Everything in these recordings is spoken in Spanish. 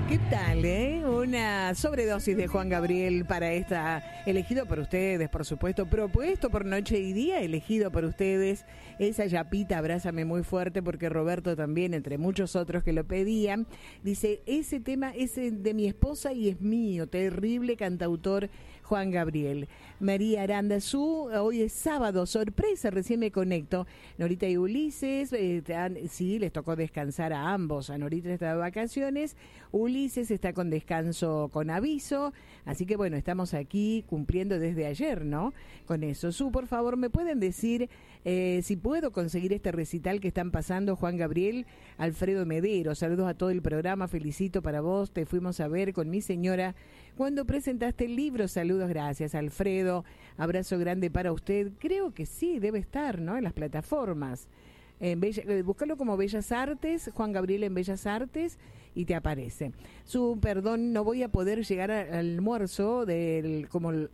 ¿Qué tal, Una sobredosis de Juan Gabriel para esta, elegido por ustedes, por supuesto, propuesto por Noche y Día, elegido por ustedes, esa yapita, abrázame muy fuerte, porque Roberto también, entre muchos otros que lo pedían, dice, ese tema es de mi esposa y es mío, terrible cantautor Juan Gabriel. María Arandazú, hoy es sábado, sorpresa, recién me conecto. Norita y Ulises, sí, les tocó descansar a ambos. A Norita está de vacaciones, Ulises está con descanso con aviso, así que bueno, estamos aquí cumpliendo desde ayer, ¿no? Con eso. Por favor, ¿me pueden decir si puedo conseguir este recital que están pasando Juan Gabriel? Alfredo Medero, saludos a todo el programa, felicito para vos, te fuimos a ver con mi señora cuando presentaste el libro, saludos, gracias Alfredo, abrazo grande para usted, creo que sí, debe estar, ¿no? En las plataformas, búscalo como Bellas Artes, Juan Gabriel en Bellas Artes, y te aparece. Perdón, no voy a poder llegar al almuerzo el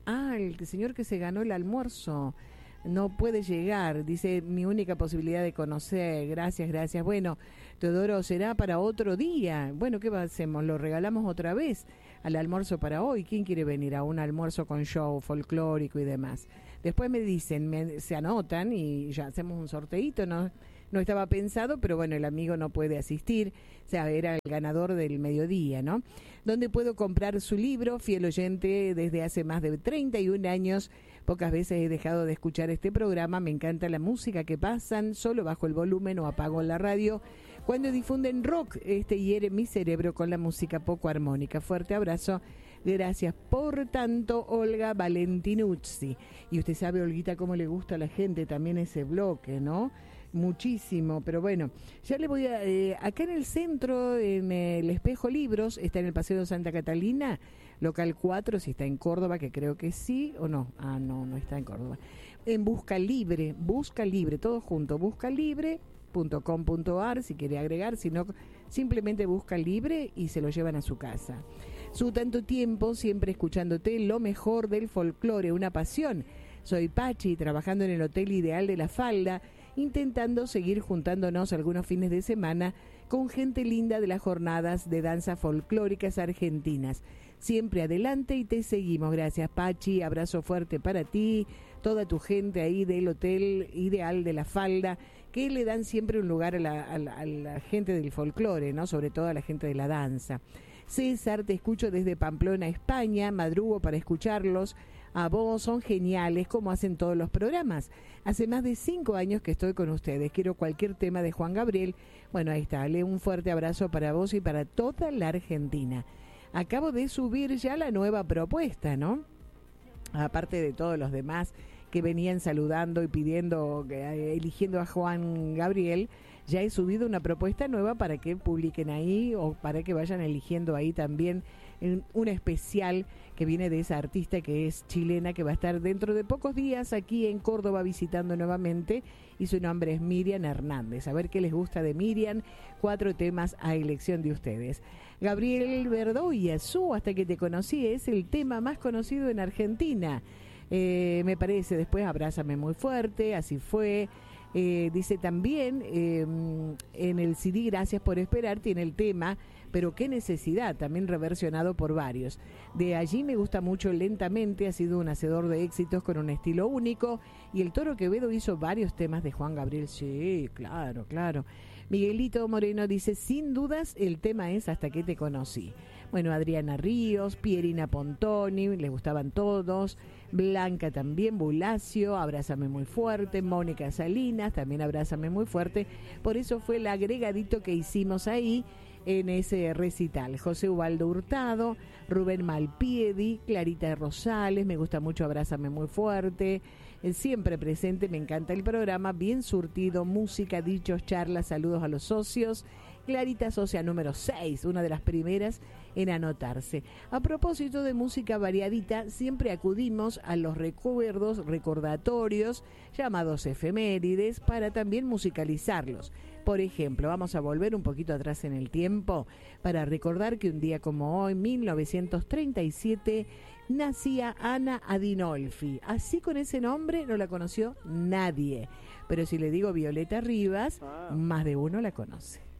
señor que se ganó el almuerzo, no puede llegar, dice, mi única posibilidad de conocer, gracias. Bueno, Teodoro, será para otro día. Bueno, ¿qué hacemos? ¿Lo regalamos otra vez al almuerzo para hoy? ¿Quién quiere venir a un almuerzo con show folclórico y demás? Después me dicen, se anotan y ya hacemos un sorteíto, ¿no? No estaba pensado, pero bueno, el amigo no puede asistir, o sea, era el ganador del mediodía, ¿no? ¿Dónde puedo comprar su libro? Fiel oyente desde hace más de 31 años, pocas veces he dejado de escuchar este programa, me encanta la música que pasan, solo bajo el volumen o apago la radio. Cuando difunden rock, hiere mi cerebro con la música poco armónica. Fuerte abrazo. Gracias por tanto, Olga Valentinuzzi. Y usted sabe, Olguita, cómo le gusta a la gente también ese bloque, ¿no? Muchísimo, pero bueno, ya le voy acá en el centro, en el Espejo Libros, está en el Paseo de Santa Catalina, local 4, si está en Córdoba, que creo que sí, o no, no está en Córdoba. En Busca Libre, todo junto, buscalibre.com.ar, si quiere agregar, si no, simplemente Busca Libre y se lo llevan a su casa. Su tanto tiempo, siempre escuchándote, lo mejor del folclore, una pasión. Soy Pachi, trabajando en el Hotel Ideal de La Falda, intentando seguir juntándonos algunos fines de semana con gente linda de las jornadas de danza folclóricas argentinas. Siempre adelante y te seguimos. Gracias, Pachi. Abrazo fuerte para ti, toda tu gente ahí del Hotel Ideal de La Falda, que le dan siempre un lugar a la gente del folclore, ¿no? Sobre todo a la gente de la danza. César, te escucho desde Pamplona, España, madrugo para escucharlos. A vos, son geniales, como hacen todos los programas. Hace más de 5 años que estoy con ustedes. Quiero cualquier tema de Juan Gabriel. Bueno, ahí está. Un fuerte abrazo para vos y para toda la Argentina. Acabo de subir ya la nueva propuesta, ¿no? Aparte de todos los demás que venían saludando y pidiendo, eligiendo a Juan Gabriel, ya he subido una propuesta nueva para que publiquen ahí o para que vayan eligiendo ahí también un especial que viene de esa artista que es chilena, que va a estar dentro de pocos días aquí en Córdoba visitando nuevamente, y su nombre es Miriam Hernández. A ver qué les gusta de Miriam, 4 temas a elección de ustedes. Gabriel Verdoya, Hasta que te conocí, es el tema más conocido en Argentina. Me parece, después Abrázame muy fuerte, así fue. Dice también en el CD Gracias por esperar tiene el tema Pero qué necesidad, también reversionado por varios. De allí me gusta mucho Lentamente, ha sido un hacedor de éxitos con un estilo único, y el Toro Quevedo hizo varios temas de Juan Gabriel. Sí, claro. Miguelito Moreno dice, sin dudas el tema es Hasta que te conocí. Bueno, Adriana Ríos, Pierina Pontoni, les gustaban todos. Blanca también, Bulacio, Abrázame muy fuerte. Mónica Salinas, también Abrázame muy fuerte. Por eso fue el agregadito que hicimos ahí en ese recital. José Ubaldo Hurtado, Rubén Malpiedi, Clarita Rosales, me gusta mucho Abrázame muy fuerte. Siempre presente, me encanta el programa, bien surtido, música, dichos, charlas, saludos a los socios. Clarita Socia número 6, una de las primeras en anotarse. A propósito de música variadita, siempre acudimos a los recuerdos, recordatorios, llamados efemérides, para también musicalizarlos. Por ejemplo, vamos a volver un poquito atrás en el tiempo para recordar que un día como hoy, 1937, nacía Ana Adinolfi. Así, con ese nombre no la conoció nadie. Pero si le digo Violeta Rivas, más de uno la conoce.